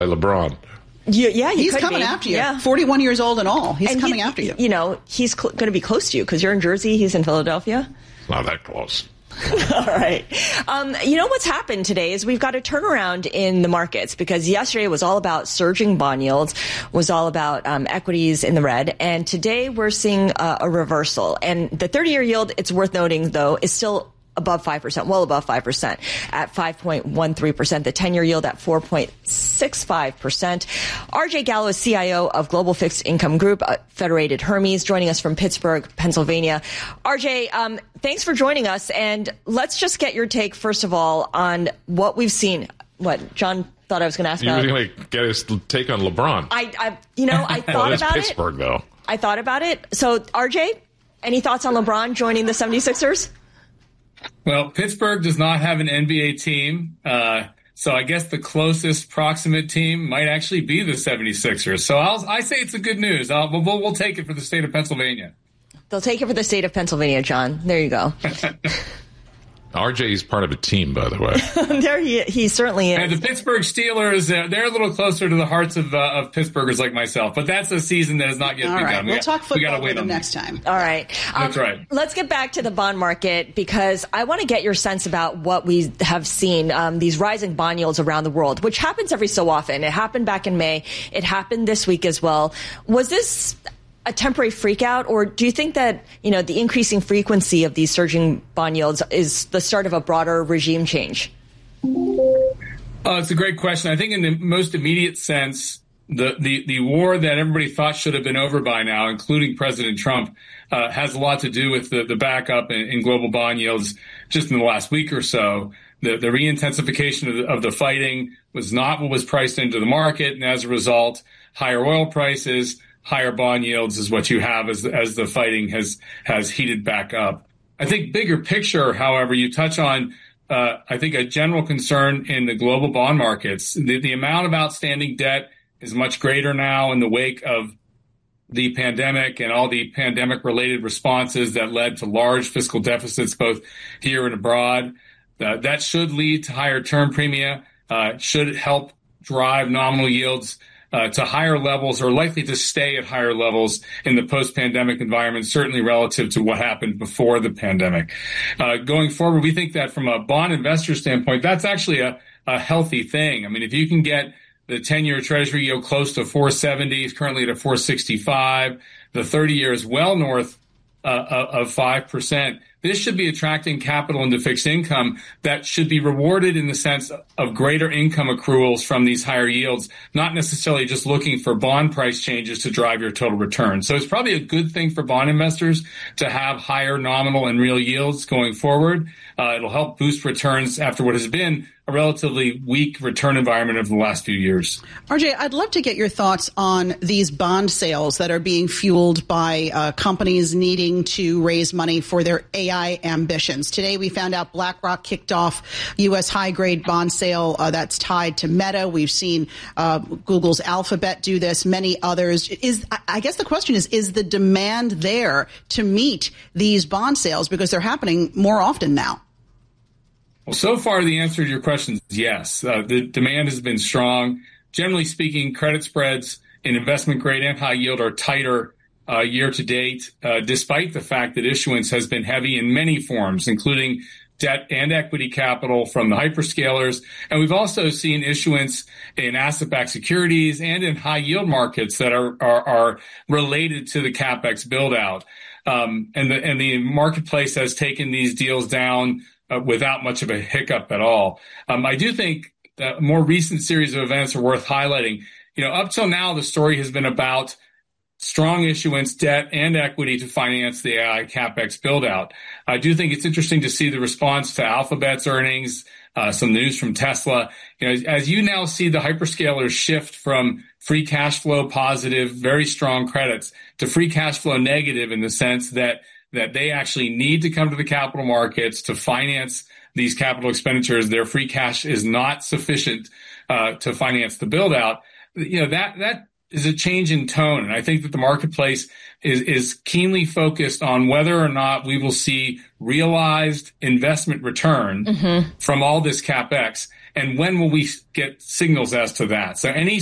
LeBron. He's coming after you. Yeah. 41 years old and all. He's coming after you. You know, he's going to be close to you because you're in Jersey. He's in Philadelphia. Not that close. All right. You know what's happened today is we've got a turnaround in the markets because yesterday was all about surging bond yields, was all about equities in the red. And today we're seeing a reversal. And the 30-year yield, it's worth noting, though, is still above 5%, well above 5% at 5.13%. The 10-year yield at 4.65%. RJ Gallo is CIO of Global Fixed Income Group, Federated Hermes, joining us from Pittsburgh, Pennsylvania. RJ, thanks for joining us. And let's just get your take, first of all, on what we've seen. What John thought I was going to ask about. You were going to get his take on LeBron. I thought about Pittsburgh, though. I thought about it. So, RJ, any thoughts on LeBron joining the 76ers? Well, Pittsburgh does not have an NBA team, so I guess the closest proximate team might actually be the 76ers. So I say it's a good news. We'll take it for the state of Pennsylvania. They'll take it for the state of Pennsylvania, John. There you go. RJ is part of a team, by the way. There he certainly is. And the Pittsburgh Steelers, they're a little closer to the hearts of Pittsburghers like myself. But that's a season that has not yet begun. All right, we'll talk football with them next time. All right. That's right. Let's get back to the bond market because I want to get your sense about what we have seen, these rising bond yields around the world, which happens every so often. It happened back in May. It happened this week as well. Was this a temporary freakout, or do you think that, you know, the increasing frequency of these surging bond yields is the start of a broader regime change? It's a great question. I think in the most immediate sense, the war that everybody thought should have been over by now, including President Trump, has a lot to do with the backup in global bond yields just in the last week or so. The re-intensification of the fighting was not what was priced into the market, and as a result, higher oil prices, higher bond yields is what you have as the fighting has heated back up. I think bigger picture, however, you touch on, I think a general concern in the global bond markets. The amount of outstanding debt is much greater now in the wake of the pandemic and all the pandemic related responses that led to large fiscal deficits, both here and abroad. That should lead to higher term premia, should help drive nominal yields to higher levels, or likely to stay at higher levels in the post-pandemic environment, certainly relative to what happened before the pandemic. Going forward, we think that from a bond investor standpoint, that's actually a healthy thing. I mean, if you can get the 10-year Treasury yield close to 470, it's currently at a 465, the 30-year is well north of 5%. This should be attracting capital into fixed income that should be rewarded in the sense of greater income accruals from these higher yields, not necessarily just looking for bond price changes to drive your total return. So it's probably a good thing for bond investors to have higher nominal and real yields going forward. It'll help boost returns after what has been a relatively weak return environment over the last few years. RJ, I'd love to get your thoughts on these bond sales that are being fueled by companies needing to raise money for their AI ambitions. Today, we found out BlackRock kicked off U.S. high-grade bond sale that's tied to Meta. We've seen Google's Alphabet do this, many others. I guess the question is the demand there to meet these bond sales, because they're happening more often now? Well, so far, the answer to your question is yes. The demand has been strong. Generally speaking, credit spreads in investment grade and high yield are tighter year to date, despite the fact that issuance has been heavy in many forms, including debt and equity capital from the hyperscalers. And we've also seen issuance in asset-backed securities and in high yield markets that are related to the CapEx build out. And the marketplace has taken these deals down without much of a hiccup at all. I do think that a more recent series of events are worth highlighting. You know, up till now, the story has been about strong issuance, debt, and equity to finance the AI CapEx build-out. I do think it's interesting to see the response to Alphabet's earnings, some news from Tesla. You know, as you now see the hyperscalers shift from free cash flow positive, very strong credits, to free cash flow negative in the sense that they actually need to come to the capital markets to finance these capital expenditures. Their free cash is not sufficient to finance the build-out. You know, that is a change in tone. And I think that the marketplace is keenly focused on whether or not we will see realized investment return from all this CapEx. And when will we get signals as to that? So any